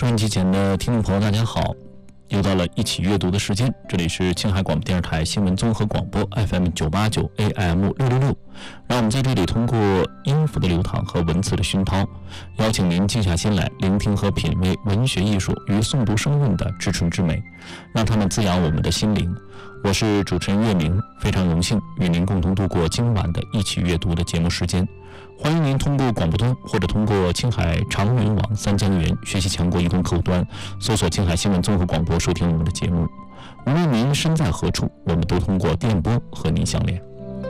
收音机前的听众朋友大家好，又到了一起阅读的时间，这里是青海广播电视台新闻综合广播 FM 989 AM 666，让我们在这里通过音符的流淌和文字的熏陶，邀请您静下心来聆听和品味文学艺术与诵读声韵的至纯之美，让它们滋养我们的心灵。我是主持人岳明，非常荣幸与您共同度过今晚的一起阅读的节目时间。欢迎您通过广播端或者通过青海长云网三江源学习强国移动客户端搜索青海新闻综合广播收听我们的节目。无论您身在何处，我们都通过电波和您相连。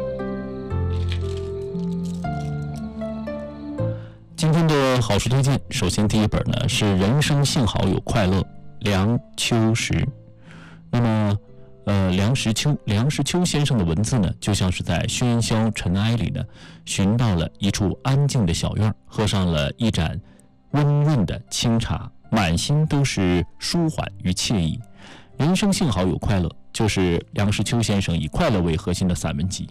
今天的好书推荐，首先第一本呢是《人生幸好有快乐》，梁秋实。那么梁实秋先生的文字呢，就像是在喧嚣尘埃里呢，寻到了一处安静的小院，喝上了一盏温润的清茶，满心都是舒缓与惬意。人生幸好有快乐，就是梁实秋先生以快乐为核心的散文集。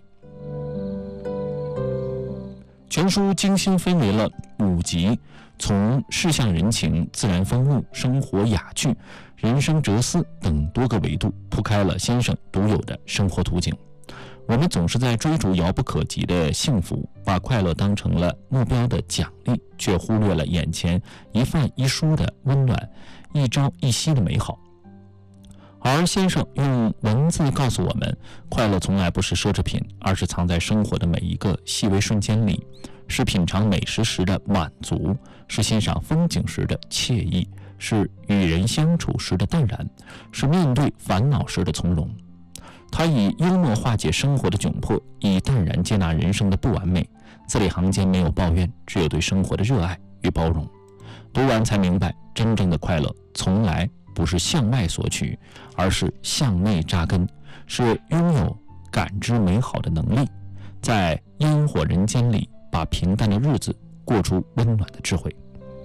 全书精心分为了5集，从世相人情、自然风物、生活雅趣、人生哲思等多个维度，铺开了先生独有的生活图景。我们总是在追逐遥不可及的幸福，把快乐当成了目标的奖励，却忽略了眼前一饭一书的温暖，一朝一夕的美好。而先生用文字告诉我们，快乐从来不是奢侈品，而是藏在生活的每一个细微瞬间里，是品尝美食时的满足，是欣赏风景时的惬意，是与人相处时的淡然，是面对烦恼时的从容。他以幽默化解生活的窘迫，以淡然接纳人生的不完美，字里行间没有抱怨，只有对生活的热爱与包容。读完才明白，真正的快乐从来不是向外索取，而是向内扎根，是拥有感知美好的能力，在烟火人间里把平淡的日子过出温暖的智慧。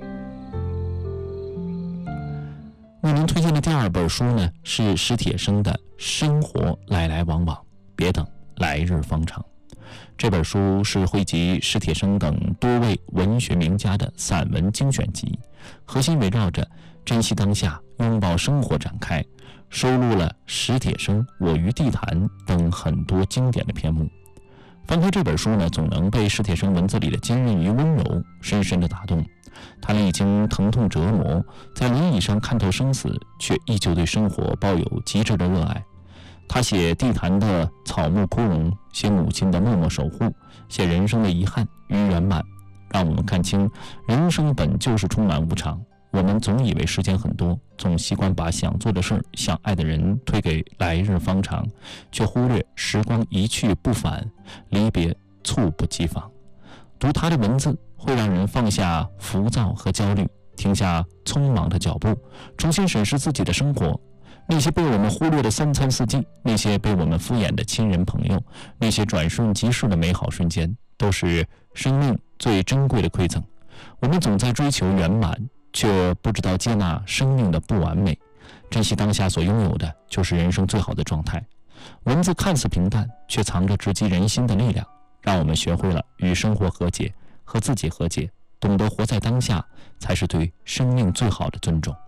为您推荐的第2本书呢，是史铁生的《生活来来往往，别等来日方长》。这本书是汇集史铁生等多位文学名家的散文精选集，核心围绕着珍惜当下、拥抱生活展开，收录了史铁生、我与地坛等很多经典的篇目。翻开这本书呢，总能被史铁生文字里的坚韧与温柔深深地打动。他历经疼痛折磨，在轮椅上看透生死，却依旧对生活抱有极致的热爱。他写地坛的草木枯荣，写母亲的默默守护，写人生的遗憾与圆满，让我们看清人生本就是充满无常。我们总以为时间很多，总习惯把想做的事、想爱的人推给来日方长，却忽略时光一去不返，离别猝不及防。读他的文字会让人放下浮躁和焦虑，停下匆忙的脚步，重新审视自己的生活。那些被我们忽略的3餐4季，那些被我们敷衍的亲人朋友，那些转瞬即逝的美好瞬间，都是生命最珍贵的馈赠。我们总在追求圆满，却不知道接纳生命的不完美。珍惜当下所拥有的，就是人生最好的状态。文字看似平淡，却藏着直击人心的力量，让我们学会了与生活和解，和自己和解，懂得活在当下，才是对生命最好的尊重。